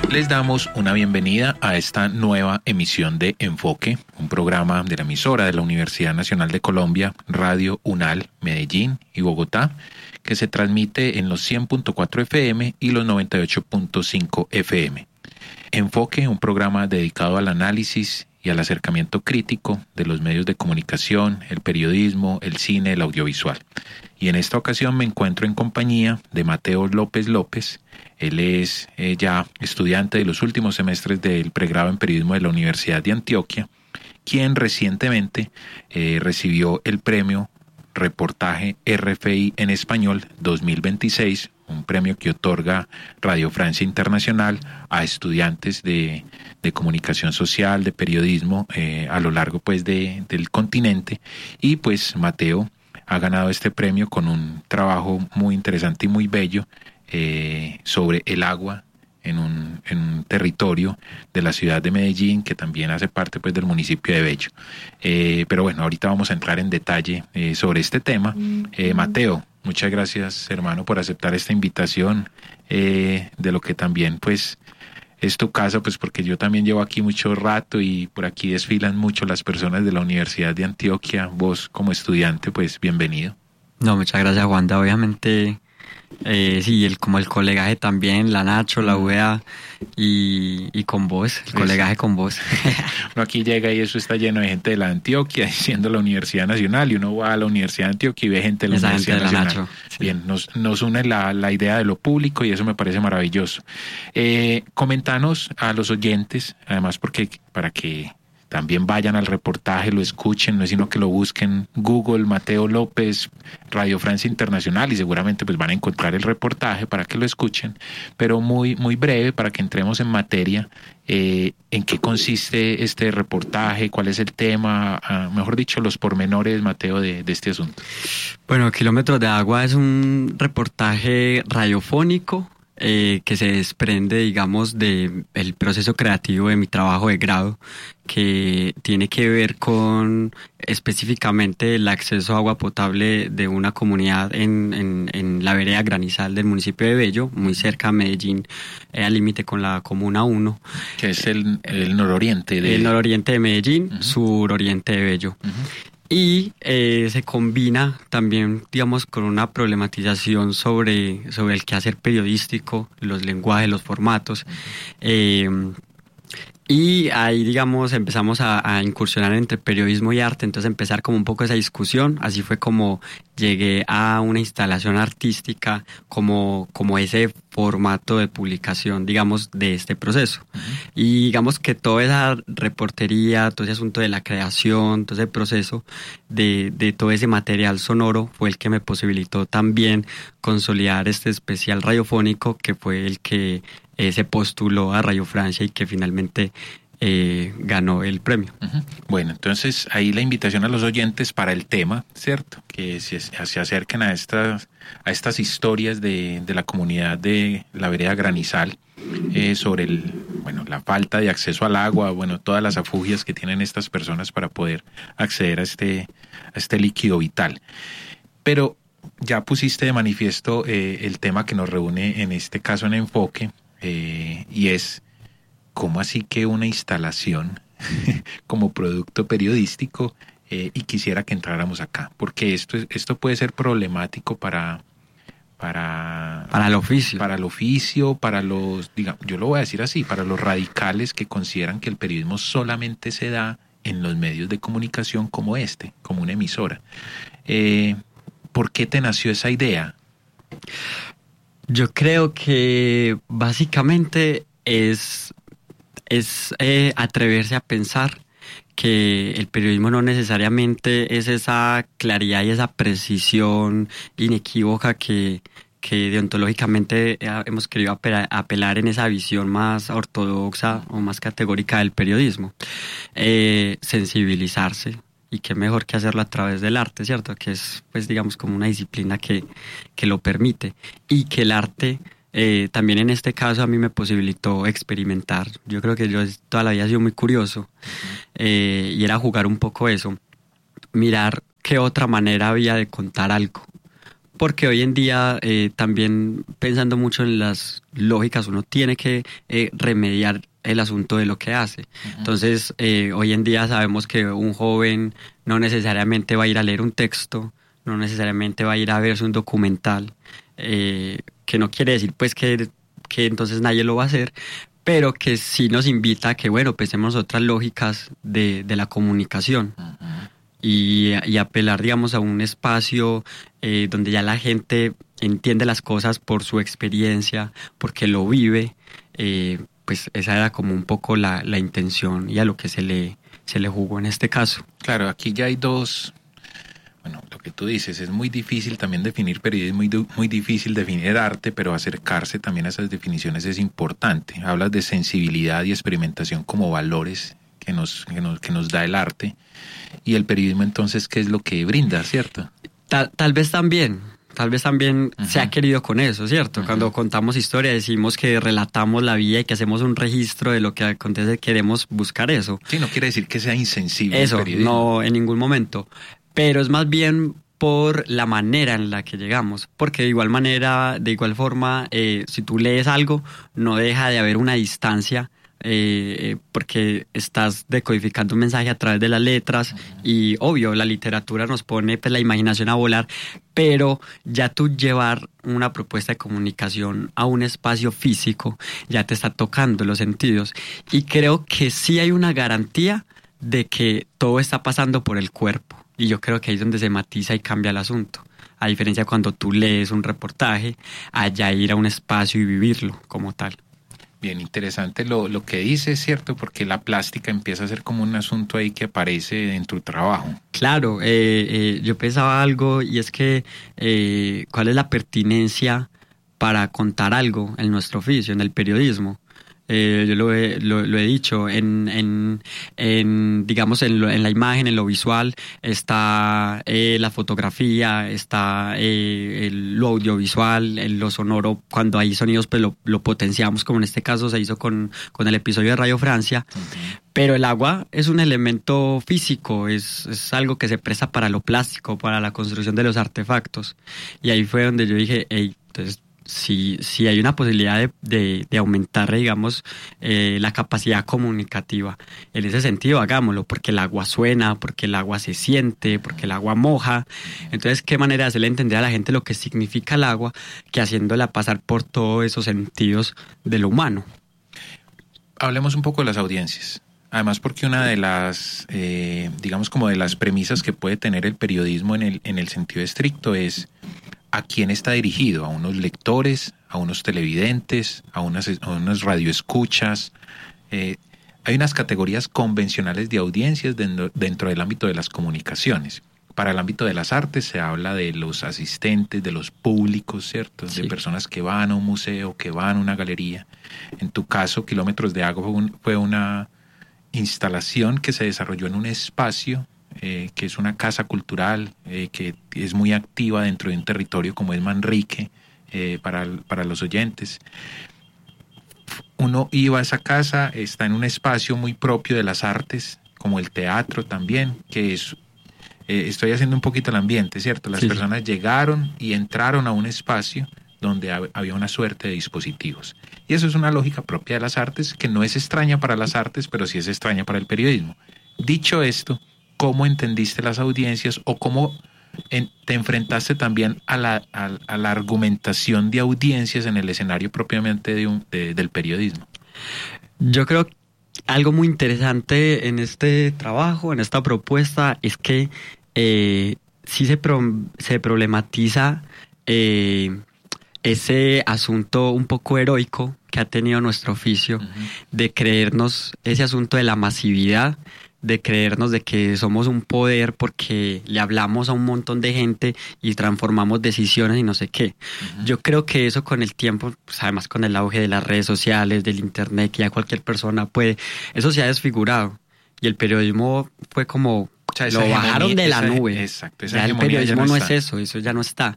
Les damos una bienvenida a esta nueva emisión de Enfoque, un programa de la emisora de la Universidad Nacional de Colombia, Radio UNAL, Medellín y Bogotá, que se transmite en los 100.4 FM y los 98.5 FM. Enfoque, un programa dedicado al análisis y al acercamiento crítico de los medios de comunicación, el periodismo, el cine, el audiovisual. Y en esta ocasión me encuentro en compañía de Mateo López López. Él es ya estudiante de los últimos semestres del pregrado en periodismo de la Universidad de Antioquia, quien recientemente recibió el premio Reportaje RFI en Español 2026, un premio que otorga Radio Francia Internacional a estudiantes de comunicación social, de periodismo a lo largo pues del continente. Y pues Mateo ha ganado este premio con un trabajo muy interesante y muy bello sobre el agua en un territorio de la ciudad de Medellín, que también hace parte pues del municipio de Bello. Pero bueno, ahorita vamos a entrar en detalle sobre este tema. Mateo, muchas gracias, hermano, por aceptar esta invitación, de lo que también pues es tu casa, pues porque yo también llevo aquí mucho rato y por aquí desfilan mucho las personas de la Universidad de Antioquia. Vos como estudiante, pues bienvenido. No, muchas gracias, Wanda. Obviamente, sí, como el colegaje también, la Nacho, la UEA y con vos, el colegaje con vos. Uno aquí llega y eso está lleno de gente de la Antioquia, siendo la Universidad Nacional, y uno va a la Universidad de Antioquia y ve gente de la Universidad gente de la Nacional. Nacho, sí. Bien, nos une la idea de lo público y eso me parece maravilloso. Comentanos a los oyentes, además porque para que también vayan al reportaje, lo escuchen, no es sino que lo busquen Google, Mateo López, Radio Francia Internacional, y seguramente pues van a encontrar el reportaje para que lo escuchen, pero muy, muy breve para que entremos en materia. ¿En qué consiste este reportaje? ¿Cuál es el tema? Mejor dicho, los pormenores, Mateo, de este asunto. Bueno, Kilómetros de Agua es un reportaje radiofónico que se desprende, digamos, del proceso creativo de mi trabajo de grado, que tiene que ver con específicamente el acceso a agua potable de una comunidad en la vereda Granizal del municipio de Bello, muy cerca a Medellín, al límite con la Comuna 1. Que es el nororiente de... El nororiente de Medellín, suroriente de Bello. Y se combina también, digamos, con una problematización sobre el quehacer periodístico, los lenguajes, los formatos. Y ahí, digamos, empezamos a incursionar entre periodismo y arte, entonces empezar como un poco esa discusión. Así fue como llegué a una instalación artística como ese formato de publicación, digamos, de este proceso. Y digamos que toda esa reportería, todo ese asunto de la creación, todo ese proceso de todo ese material sonoro fue el que me posibilitó también consolidar este especial radiofónico, que fue el que se postuló a Radio Francia y que finalmente ganó el premio. Bueno, entonces ahí la invitación a los oyentes para el tema, ¿cierto? Que se acerquen a estas historias de la comunidad de la vereda Granizal, sobre la falta de acceso al agua, todas las afugias que tienen estas personas para poder acceder a este líquido vital. Pero ya pusiste de manifiesto el tema que nos reúne en este caso en Enfoque, y es cómo así que una instalación como producto periodístico, y quisiera que entráramos acá, porque esto puede ser problemático para el oficio, para los, digamos, yo lo voy a decir así, para los radicales que consideran que el periodismo solamente se da en los medios de comunicación como como una emisora. ¿Por qué te nació esa idea? Yo creo que básicamente es atreverse a pensar que el periodismo no necesariamente es esa claridad y esa precisión inequívoca que deontológicamente hemos querido apelar en esa visión más ortodoxa o más categórica del periodismo. Sensibilizarse, y qué mejor que hacerlo a través del arte, ¿cierto? Que es, pues, digamos, como una disciplina que lo permite, y que el arte también en este caso a mí me posibilitó experimentar. Yo creo que yo toda la vida he sido muy curioso, y era jugar un poco eso, mirar qué otra manera había de contar algo. porque hoy en día también pensando mucho en las lógicas, uno tiene que remediar el asunto de lo que hace. Entonces, hoy en día sabemos que un joven no necesariamente va a ir a leer un texto, no necesariamente va a ir a verse un documental, que no quiere decir pues que entonces nadie lo va a hacer, pero que sí nos invita a que, bueno, pensemos otras lógicas de la comunicación. Y apelar, digamos, a un espacio donde ya la gente entiende las cosas por su experiencia, porque lo vive, pues esa era como un poco la intención y a lo que se le jugó en este caso. Claro, aquí ya hay dos. Bueno, lo que tú dices, es muy difícil también definir periodismo, muy difícil definir arte, pero acercarse también a esas definiciones es importante. Hablas de sensibilidad y experimentación como valores que nos da el arte, y el periodismo entonces, ¿qué es lo que brinda, cierto? Tal vez también se ha querido con eso, ¿cierto? Cuando contamos historia decimos que relatamos la vida y que hacemos un registro de lo que acontece, queremos buscar eso. Sí, no quiere decir que sea insensible eso, el periodismo. No, en ningún momento. Pero es más bien por la manera en la que llegamos, porque de igual forma, si tú lees algo, no deja de haber una distancia, porque estás decodificando un mensaje a través de las letras, y obvio, la literatura nos pone pues la imaginación a volar, pero ya tú llevar una propuesta de comunicación a un espacio físico, ya te está tocando los sentidos, y creo que sí hay una garantía de que todo está pasando por el cuerpo. Y yo creo que ahí es donde se matiza y cambia el asunto. A diferencia de cuando tú lees un reportaje, allá ir a un espacio y vivirlo como tal. Bien, interesante lo que dices, ¿cierto? Porque la plástica empieza a ser como un asunto ahí que aparece en tu trabajo. Claro, yo pensaba algo, y es que ¿cuál es la pertinencia para contar algo en nuestro oficio, en el periodismo? Yo lo he dicho, digamos, en la imagen, en lo visual, está la fotografía, está lo audiovisual, lo sonoro. Cuando hay sonidos, pues lo potenciamos, como en este caso se hizo con el episodio de Radio Francia. Pero el agua es un elemento físico, es algo que se presta para lo plástico, para la construcción de los artefactos. Y ahí fue donde yo dije, hey, entonces, si hay una posibilidad de aumentar, digamos, la capacidad comunicativa, en ese sentido hagámoslo, porque el agua suena, porque el agua se siente, porque el agua moja. Entonces, ¿qué manera de hacerle entender a la gente lo que significa el agua que haciéndola pasar por todos esos sentidos de lo humano? Hablemos un poco de las audiencias. Además, porque una de las, digamos, como de las premisas que puede tener el periodismo en el sentido estricto es ¿a quién está dirigido? ¿A unos lectores? ¿A unos televidentes? ¿A unas radioescuchas? Hay unas categorías convencionales de audiencias dentro del ámbito de las comunicaciones. Para el ámbito de las artes se habla de los asistentes, de los públicos, ¿cierto? Sí. De personas que van a un museo, que van a una galería. En tu caso, Kilómetros de Agua fue una instalación que se desarrolló en un espacio que es una casa cultural que es muy activa dentro de un territorio como es Manrique, para los oyentes. Uno iba a esa casa, está en un espacio muy propio de las artes, como el teatro también, que es, estoy haciendo un poquito el ambiente, ¿cierto? Las personas llegaron y entraron a un espacio donde había una suerte de dispositivos. Y eso es una lógica propia de las artes, que no es extraña para las artes, pero sí es extraña para el periodismo. Dicho esto, ¿cómo entendiste las audiencias o cómo te enfrentaste también a la argumentación de audiencias en el escenario propiamente del periodismo? Yo creo que algo muy interesante en este trabajo, en esta propuesta, es que sí se problematiza ese asunto un poco heroico que ha tenido nuestro oficio, de creernos ese asunto de la masividad, de creernos de que somos un poder porque le hablamos a un montón de gente y transformamos decisiones y no sé qué. Yo creo que eso con el tiempo, pues además con el auge de las redes sociales, del internet, que ya cualquier persona puede, eso se ha desfigurado. Y el periodismo fue como, o sea, lo bajaron de la nube. Exacto, ya el periodismo no es eso ya no está.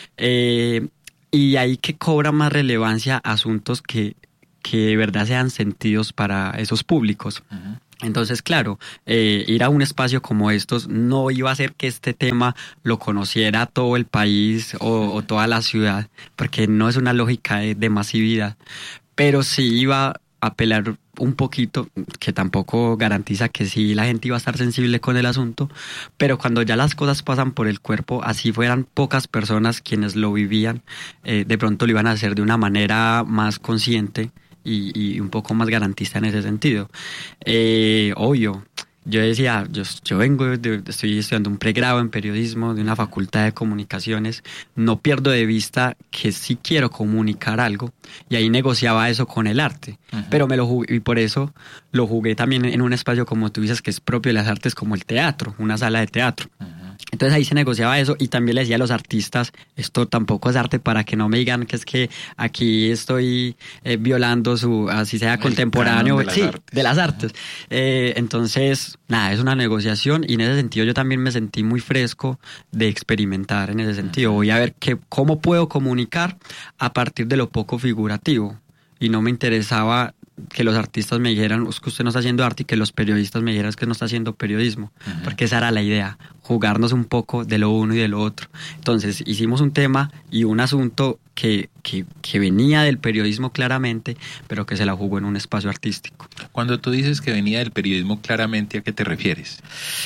Y ahí que cobra más relevancia asuntos que de verdad sean sentidos para esos públicos. Entonces, claro, ir a un espacio como estos no iba a hacer que este tema lo conociera todo el país o toda la ciudad, porque no es una lógica de masividad, pero sí iba a apelar un poquito, que tampoco garantiza que sí la gente iba a estar sensible con el asunto, pero cuando ya las cosas pasan por el cuerpo, así fueran pocas personas quienes lo vivían, de pronto lo iban a hacer de una manera más consciente y un poco más garantista en ese sentido. Obvio, yo decía, yo estoy estudiando un pregrado en periodismo de una facultad de comunicaciones, no pierdo de vista que sí quiero comunicar algo, y ahí negociaba eso con el arte, pero me lo jugué, y por eso lo jugué también en un espacio, como tú dices, que es propio de las artes, como el teatro, una sala de teatro. Entonces ahí se negociaba eso, y también le decía a los artistas, esto tampoco es arte, para que no me digan que es que aquí estoy violando su, así sea contemporáneo, de las artes. Entonces, nada, es una negociación, y en ese sentido yo también me sentí muy fresco de experimentar en ese sentido. Voy a ver cómo puedo comunicar a partir de lo poco figurativo, y no me interesaba que los artistas me dijeran, es que usted no está haciendo arte, y que los periodistas me dijeran, es que no está haciendo periodismo, porque esa era la idea, jugarnos un poco de lo uno y de lo otro. Entonces hicimos un tema y un asunto que venía del periodismo claramente, pero que se la jugó en un espacio artístico. Cuando tú dices que venía del periodismo claramente, ¿a qué te refieres?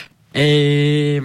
Que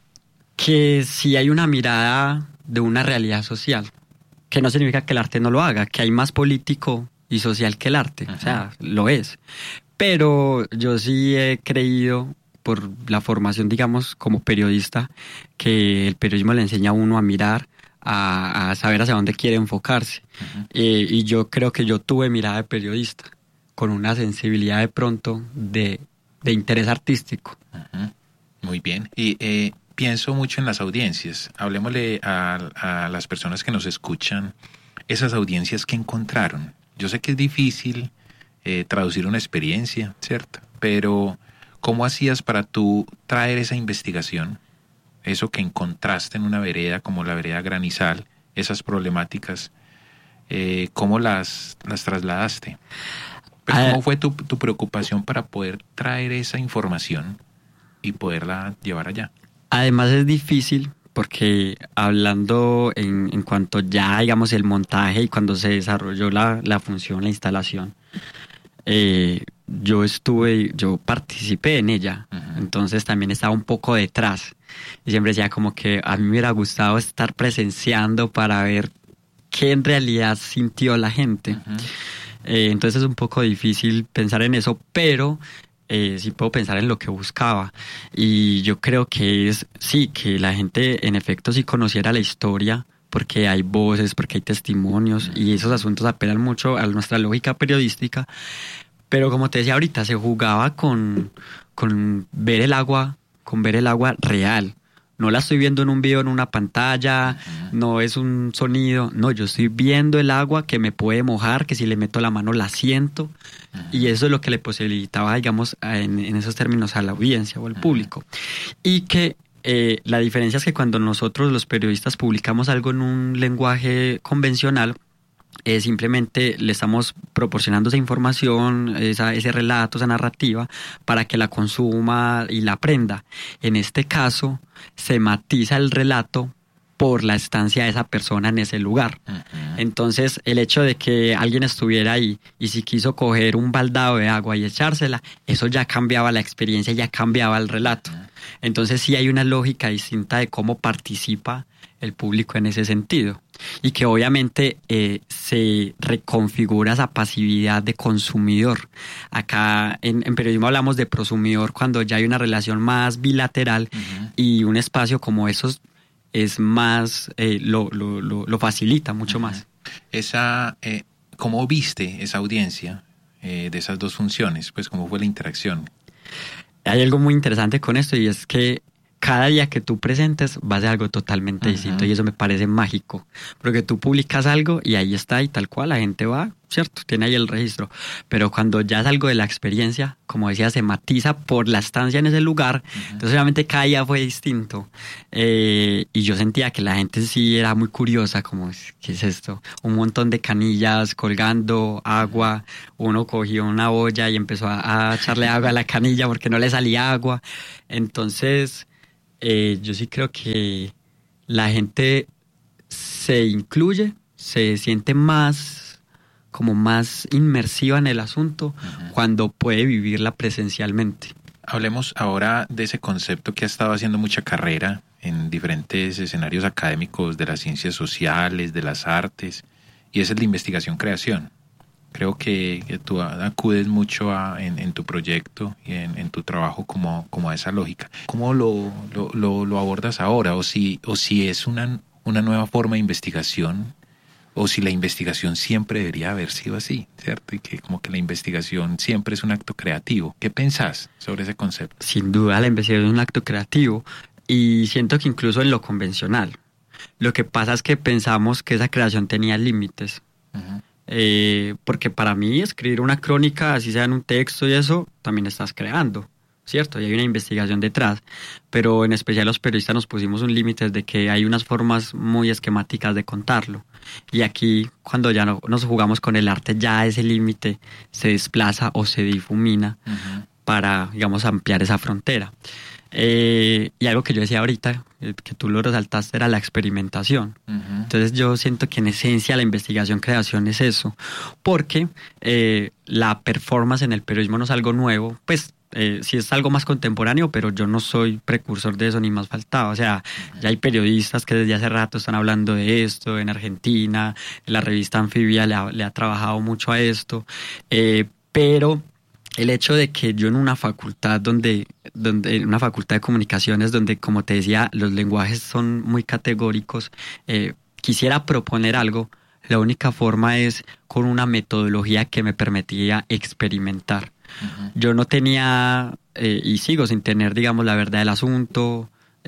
si hay una mirada de una realidad social, que no significa que el arte no lo haga, que hay más político y social que el arte, o sea, lo es. Pero yo sí he creído, por la formación, digamos, como periodista, que el periodismo le enseña a uno a mirar, a saber hacia dónde quiere enfocarse. Y yo creo que yo tuve mirada de periodista, con una sensibilidad de pronto de interés artístico. Muy bien. Y pienso mucho en las audiencias. Hablemosle a las personas que nos escuchan, esas audiencias que encontraron. Yo sé que es difícil traducir una experiencia, ¿cierto? Pero ¿cómo hacías para tú traer esa investigación, eso que encontraste en una vereda como la vereda Granizal, esas problemáticas, cómo las trasladaste? Pero ¿cómo fue tu preocupación para poder traer esa información y poderla llevar allá? Además es difícil, porque hablando en cuanto ya, digamos, el montaje y cuando se desarrolló la función, la instalación, yo participé en ella, entonces también estaba un poco detrás, y siempre decía como que a mí me hubiera gustado estar presenciando para ver qué en realidad sintió la gente. Entonces es un poco difícil pensar en eso, pero sí puedo pensar en lo que buscaba, y yo creo que que la gente en efecto sí conociera la historia, porque hay voces, porque hay testimonios, y esos asuntos apelan mucho a nuestra lógica periodística, pero como te decía ahorita, se jugaba con ver el agua, real. No la estoy viendo en un video en una pantalla, no es un sonido, no, yo estoy viendo el agua que me puede mojar, que si le meto la mano la siento, y eso es lo que le posibilitaba, digamos, en esos términos a la audiencia o al público. Y que la diferencia es que cuando nosotros los periodistas publicamos algo en un lenguaje convencional, simplemente le estamos proporcionando esa información, ese relato, esa narrativa, para que la consuma y la aprenda. En este caso, se matiza el relato por la estancia de esa persona en ese lugar. Entonces, el hecho de que alguien estuviera ahí y si quiso coger un baldado de agua y echársela, eso ya cambiaba la experiencia, ya cambiaba el relato. Entonces, sí hay una lógica distinta de cómo participa el público en ese sentido, y que obviamente se reconfigura esa pasividad de consumidor. Acá en periodismo hablamos de prosumidor cuando ya hay una relación más bilateral, y un espacio como esos es más, lo facilita mucho más. ¿Cómo viste esa audiencia de esas dos funciones? Pues, ¿cómo fue la interacción? Hay algo muy interesante con esto, y es que cada día que tú presentes va a ser algo totalmente distinto, y eso me parece mágico, porque tú publicas algo y ahí está y tal cual la gente va, ¿cierto? Tiene ahí el registro, pero cuando ya es algo de la experiencia, como decía, se matiza por la estancia en ese lugar, entonces obviamente cada día fue distinto, y yo sentía que la gente sí era muy curiosa, como, ¿qué es esto? Un montón de canillas colgando, agua, uno cogió una olla y empezó a echarle agua a la canilla porque no le salía agua, entonces... yo sí creo que la gente se incluye, se siente más, como más inmersiva en el asunto cuando puede vivirla presencialmente. Hablemos ahora de ese concepto que ha estado haciendo mucha carrera en diferentes escenarios académicos de las ciencias sociales, de las artes, y esa es la investigación-creación. Creo que tú acudes mucho en tu proyecto y en tu trabajo como a esa lógica. ¿Cómo lo abordas ahora? O si es una nueva forma de investigación, o si la investigación siempre debería haber sido así, ¿cierto? Y que como que la investigación siempre es un acto creativo. ¿Qué pensás sobre ese concepto? Sin duda la investigación es un acto creativo, y siento que incluso en lo convencional. Lo que pasa es que pensamos que esa creación tenía límites. Porque para mí escribir una crónica, así sea en un texto y eso, también estás creando, ¿cierto? Y hay una investigación detrás, pero en especial los periodistas nos pusimos un límite de que hay unas formas muy esquemáticas de contarlo, y aquí cuando ya no nos jugamos con el arte, ya ese límite se desplaza o se difumina para, digamos, ampliar esa frontera. Y algo que yo decía ahorita, que tú lo resaltaste, era la experimentación. Entonces yo siento que en esencia la investigación-creación es eso, porque la performance en el periodismo no es algo nuevo, pues sí es algo más contemporáneo, pero yo no soy precursor de eso, ni más faltaba. O sea, ya hay periodistas que desde hace rato están hablando de esto, en Argentina, la revista Anfibia le ha trabajado mucho a esto, pero... el hecho de que yo en una facultad en una facultad de comunicaciones donde, como te decía, los lenguajes son muy categóricos, quisiera proponer algo, la única forma es con una metodología que me permitía experimentar. Yo no tenía, y sigo sin tener, digamos, la verdad del asunto,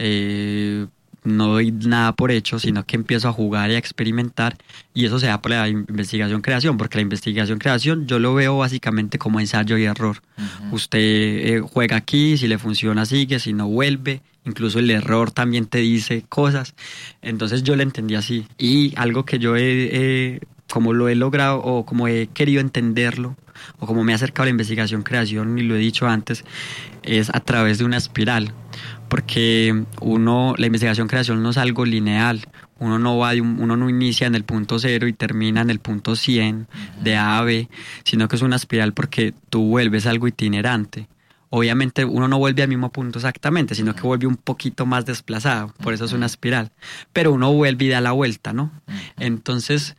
no doy nada por hecho, sino que empiezo a jugar y a experimentar, y eso se da por la investigación-creación, porque la investigación-creación yo lo veo básicamente como ensayo y error. Usted juega aquí, si le funciona sigue, si no vuelve, incluso el error también te dice cosas, entonces yo lo entendí así, y algo que yo como lo he logrado o como he querido entenderlo, o como me he acercado a la investigación-creación, y lo he dicho antes, es a través de una espiral. Porque la investigación-creación no es algo lineal. Uno no inicia en el punto 0 y termina en el punto 100 de A a B, sino que es una espiral porque tú vuelves algo itinerante. Obviamente uno no vuelve al mismo punto exactamente, sino que vuelve un poquito más desplazado, por eso es una espiral. Pero uno vuelve y da la vuelta, ¿no? Entonces,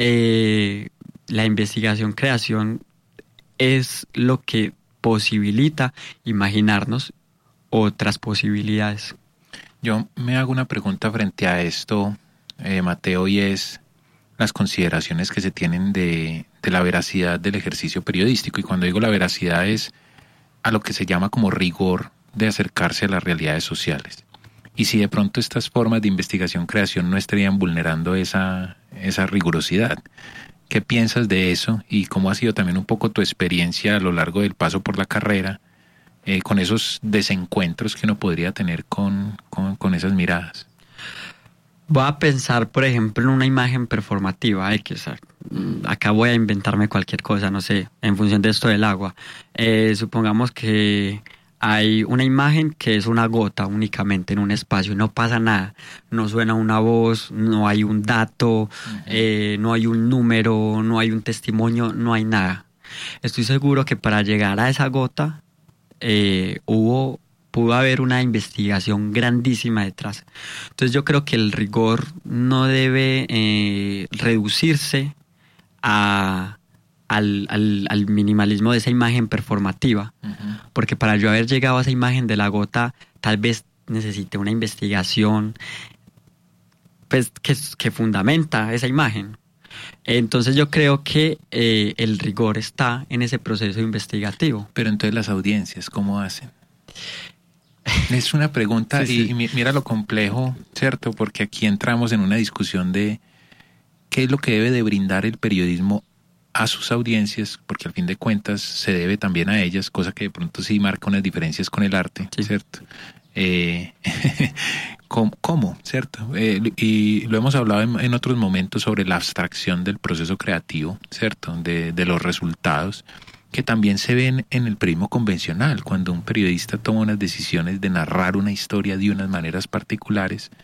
la investigación-creación es lo que posibilita imaginarnos otras posibilidades. Yo me hago una pregunta frente a esto, Mateo, y es las consideraciones que se tienen de la veracidad del ejercicio periodístico. Y cuando digo la veracidad es a lo que se llama como rigor de acercarse a las realidades sociales. Y si de pronto estas formas de investigación-creación no estarían vulnerando esa rigurosidad. ¿Qué piensas de eso? Y cómo ha sido también un poco tu experiencia a lo largo del paso por la carrera, con esos desencuentros que uno podría tener con esas miradas. Voy a pensar, por ejemplo, en una imagen performativa. Acá voy a inventarme cualquier cosa, no sé, en función de esto del agua. Supongamos que hay una imagen que es una gota únicamente en un espacio y no pasa nada. No suena una voz, no hay un dato, no hay un número, no hay un testimonio, no hay nada. Estoy seguro que para llegar a esa gota pudo haber una investigación grandísima detrás. Entonces yo creo que el rigor no debe reducirse al minimalismo de esa imagen performativa, porque para yo haber llegado a esa imagen de la gota tal vez necesite una investigación pues, que fundamenta esa imagen. Entonces yo creo que el rigor está en ese proceso investigativo. Pero entonces las audiencias, ¿cómo hacen? Es una pregunta Sí, sí. mira lo complejo, ¿cierto? Porque aquí entramos en una discusión de qué es lo que debe de brindar el periodismo a sus audiencias, porque al fin de cuentas se debe también a ellas, cosa que de pronto sí marca unas diferencias con el arte, Sí. ¿cierto? Eh, ¿cómo? ¿Cierto? Y lo hemos hablado en otros momentos sobre la abstracción del proceso creativo, ¿cierto? De los resultados, que también se ven en el periodismo convencional, cuando un periodista toma unas decisiones de narrar una historia de unas maneras particulares,